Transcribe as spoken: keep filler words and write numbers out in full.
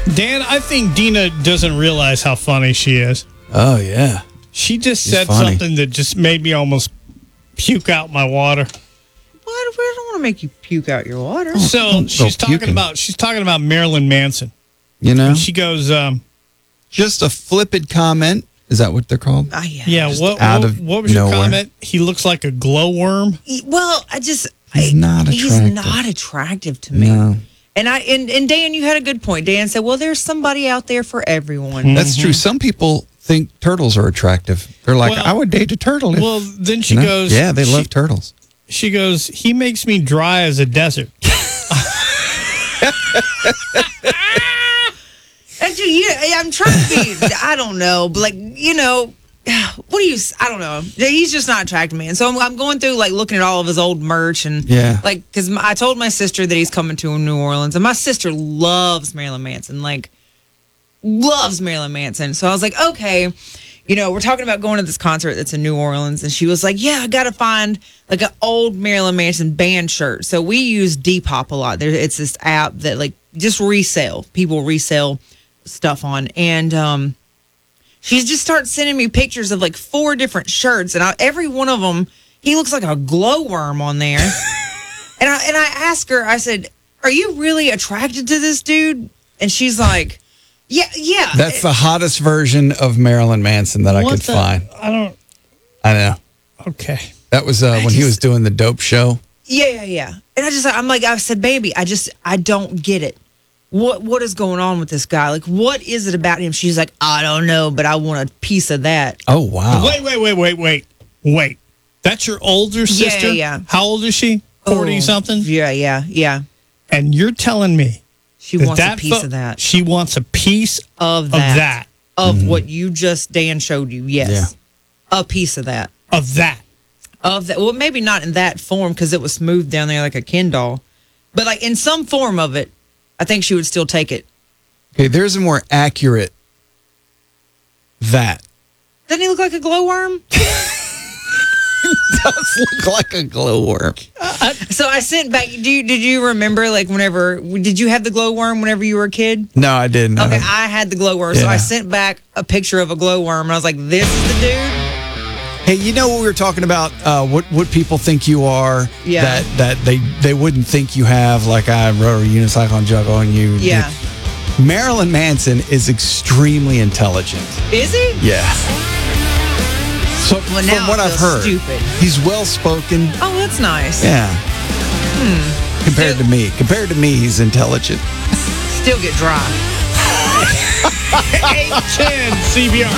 Dan, I think Dina doesn't realize how funny she is. Oh, yeah. She just She's said funny. something that just made me almost puke out my water. What? We don't want to make you puke out your water. So she's talking puking. about she's talking about Marilyn Manson. You know? And she goes, um, Just a flippant comment. Is that what they're called? Ah, yeah. yeah, what, out what, of what was your nowhere. comment? He looks like a glowworm. He- Well, I just He's I- not He's attractive. not attractive to me. No. And I and, and Dan, you had a good point. Dan said, "Well, there's somebody out there for everyone." That's true. Some people think turtles are attractive. They're like, Well- I would date a turtle. If, Well, then she you know? goes, Yeah, they she- love turtles. She goes, he makes me dry as a desert. And you, you, I'm trying to be. I don't know, but like you know, what do you? I don't know. He's just not attracted to me, and so I'm, I'm going through like looking at all of his old merch and Yeah. like because I told my sister that he's coming to New Orleans, and my sister loves Marilyn Manson, like loves Marilyn Manson. So I was like, okay, you know, we're talking about going to this concert that's in New Orleans, and she was like, yeah, I got to find like an old Marilyn Manson band shirt. So we use Depop a lot. There, it's this app that like just resell. People resell stuff on, and um she just starts sending me pictures of like four different shirts, and I, every one of them he looks like a glowworm on there. and I and I asked her, I said, are you really attracted to this dude? And she's like, yeah, yeah. That's the hottest version of Marilyn Manson that I What could the- find. I don't. I know. Okay. That was uh, when he just- was doing the dope show. Yeah, yeah, yeah. And I just, I'm like, I said, baby, I just, I don't get it. What, what is going on with this guy? Like, what is it about him? She's like, I don't know, but I want a piece of that. Oh, wow. Wait, wait, wait, wait, wait, wait. That's your older sister? yeah. How old is she? Forty Oh, something. Yeah, yeah, yeah. And you're telling me She that wants that a piece pho- of that. She wants a piece Of of that. that. Of what you just, Dan, showed you. Yes. A piece of that. Of that. Of that. Well, maybe not in that form because it was smooth down there like a Ken doll. But like in some form of it, I think she would still take it. Okay, there's a more accurate that. Doesn't he look like a glowworm? Does look like a glowworm. So I sent back. Do you, did you remember like whenever? Did you have the glowworm whenever you were a kid? No, I didn't. Okay, I- I had the glowworm, so Yeah. I sent back a picture of a glowworm, and I was like, "This is the dude." Hey, you know what we were talking about? Uh, what what people think you are? Yeah. That that they they wouldn't think you have. Like I rode a unicycle and juggle, and you. Yeah. Marilyn Manson is extremely intelligent. Is he? Yeah. So Well, from now what I I've feel heard, stupid. he's well spoken. Oh, that's nice. Yeah. Compared to me, compared to me, he's intelligent. Still get dry. eight ten C B R.